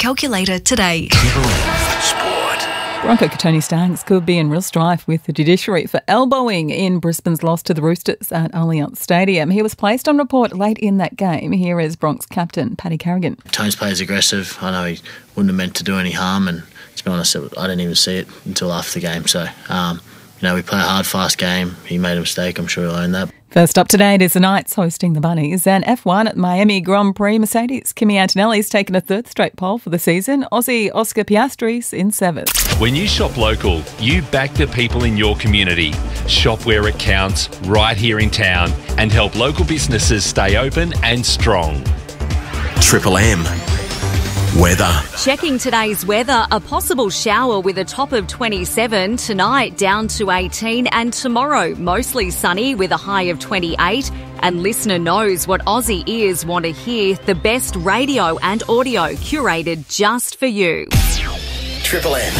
calculator today. Bronco Tony Staggs could be in real strife with the judiciary for elbowing in Brisbane's loss to the Roosters at Allianz Stadium. He was placed on report late in that game. Here is Bronx captain Paddy Carrigan. Tones plays aggressive. I know he wouldn't have meant to do any harm, and to be honest, I didn't even see it until after the game. So, we play a hard, fast game. He made a mistake. I'm sure he'll own that. First up today, it is the Knights hosting the Bunnies, and F1 at Miami Grand Prix Mercedes. Kimi Antonelli's taken a third straight pole for the season. Aussie Oscar Piastri's in seventh. When you shop local, you back the people in your community. Shop where it counts, right here in town, and help local businesses stay open and strong. Triple M. Weather. Checking today's weather, a possible shower with a top of 27, tonight down to 18, and tomorrow mostly sunny with a high of 28. And listener knows what Aussie ears want to hear, the best radio and audio curated just for you. Triple M.